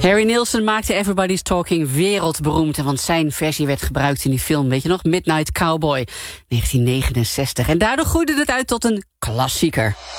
Harry Nilsson maakte Everybody's Talking wereldberoemd. Want zijn versie werd gebruikt in die film, weet je nog? Midnight Cowboy, 1969. En daardoor groeide het uit tot een klassieker.